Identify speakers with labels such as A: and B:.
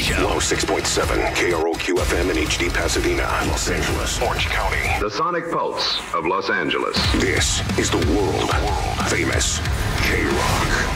A: Show. 106.7 KROQ FM in HD Pasadena, Los Angeles, Orange County.
B: The Sonic Pulse of Los Angeles.
A: This is the world famous K-Rock.